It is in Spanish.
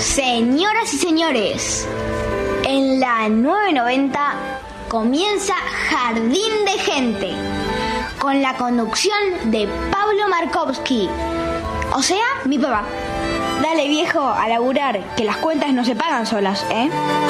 Señoras y señores, en la 990 comienza Jardín de Gente, con la conducción de Pablo Markovsky, o sea, mi papá. Dale, viejo, a laburar, que las cuentas no se pagan solas, ¿eh?